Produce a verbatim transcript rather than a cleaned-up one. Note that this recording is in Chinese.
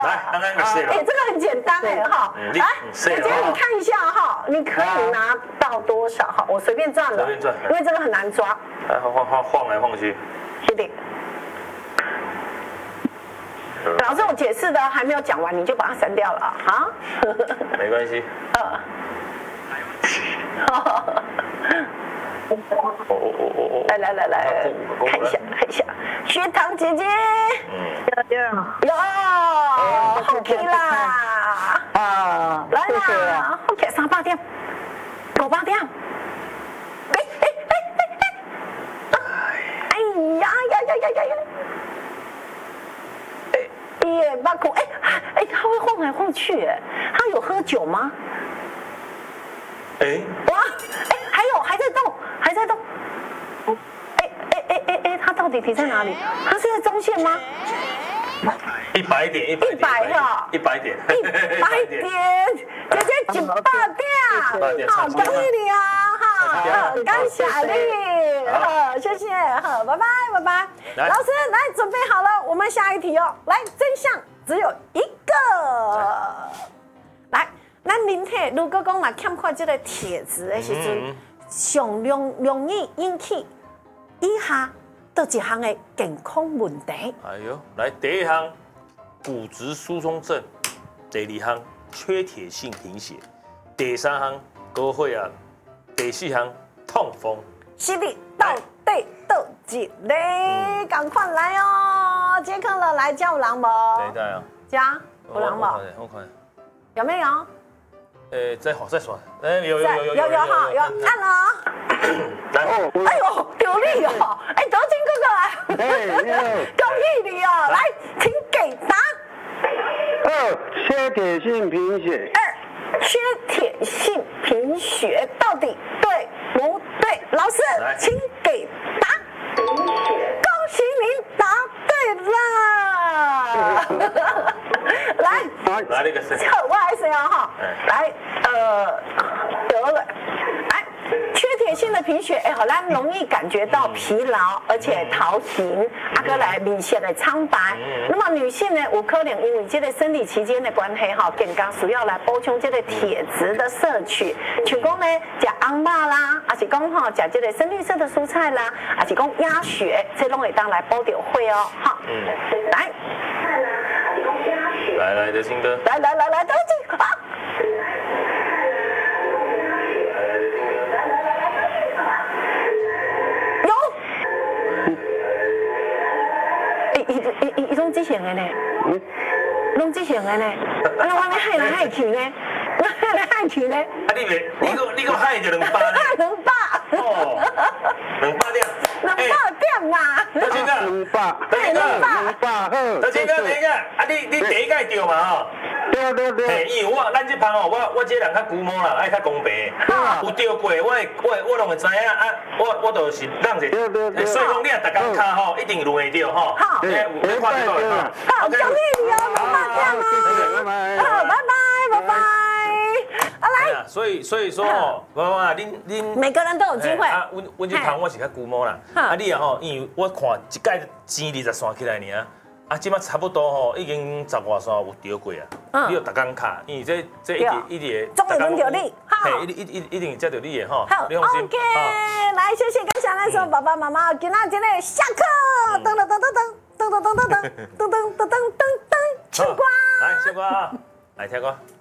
来，刚刚谢了。 哎，这个很简单哎哈。来，姐姐你看一下哈，你可以拿到多少哈？我随便转了， 随便转， 因为这个很难抓。 来晃晃晃晃来晃去。 是的。老师，我解释的还没有讲完，你就把它删掉了啊？ 没关系。 呃。 哦哦哦哦！ 来来来来，看一下看一下，学堂姐姐，嗯，有有，好起啦，啊，来啦，好起三百点，五百点，哎哎哎哎哎，哎呀呀呀呀呀呀！哎耶，八孔，哎哎，他会晃来晃去，哎，他有喝酒吗？ 哎， 哇，哎，还有还在动，还在动。哎哎哎哎哎，它到底停在哪里？它是在中线吗？ 一百点，一百一百哈， 一百点， 一百点，姐姐一百点，好，恭喜你啊，哈，感谢你，好，谢谢，好，拜拜，拜拜。老师，来准备好了，我们下一题哦。来，真相只有一个。来，咱人体如果讲若欠缺这个铁质的时阵，上容容易引起以下倒一项的健康问题。 哎呦，来第一项骨质疏松症，第二项缺铁性贫血，第三项高血压，第四项痛风。 是的，到底倒一个？赶快来哦！接客了，来叫有人无？ 等一下啊， 加有人无？ 我看， 有没有？ 呃，再好再算，哎，有有有有有有哈，有按了。 来， 哎呦，有力哦！哎，德金哥哥来，恭喜你哦！来，请给答。 二，缺铁性贫血。 二，缺铁性贫血到底对不对？老师，请给答。恭喜您答对了。来， 来那个是， 我来谁啊哈？来，呃，得了，来。缺铁性的贫血，哎，好，咱容易感觉到疲劳，而且头型，啊，个来明显的苍白。那么女性呢，有可能因为这个生理期间的关系，哈，更加需要来补充这个铁质的摄取。像讲呢，食红肉啦，还是讲哈，食这个深绿色的蔬菜啦，还是讲鸭血，这拢会当来补到血哦，哈。嗯。来。 来来，德兴哥。 来来来来，德兴啊！伊伊伊伊拢这型的呢，拢这型的呢，啊，我咪害来害去呢，我害来害去呢。 啊，你袂，你个你个害就两百呢？ 两百。 哦，两百点。 两百点嘛。 德清哥， 两百， 对，两百。 两百好。 德清哥，等一下，啊，你你第一届对嘛吼？ 对对对。 嘿，因为我咱这旁哦，我我这人较龟毛啦，爱较公平。有钓过，我我我拢会知影啊，我我就是让者，所以讲你啊，逐工卡吼，一定轮会到吼。 好， 有有看到哈。 好，奖励你哦，两百点啊。好，拜拜拜拜。啊来。 所以所以说哦，妈妈，恁恁每个人都有机会。 啊，阮阮这旁我是较龟毛啦。啊，你啊吼，因为我看一届钱二十三起来尔。啊，即马差不多吼，已经十外线有钓过啊。你要逐工卡，因为这这一直一直终于轮到你， 嘿，一定一一一定接到你的吼。 好 ，OK，来，谢谢跟小兰说爸爸妈妈，今仔日个下课，噔噔噔噔噔噔噔噔噔噔噔噔噔噔噔，唱歌， 来唱歌啊，来听歌。